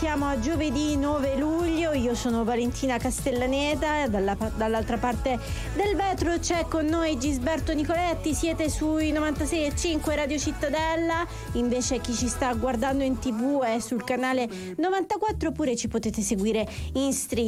Siamo a giovedì 9 luglio, io sono Valentina Castellaneta, dall'altra parte del vetro c'è con noi Gisberto Nicoletti, siete sui 96.5 Radio Cittadella, invece chi ci sta guardando in TV è sul canale 94, oppure ci potete seguire in streaming.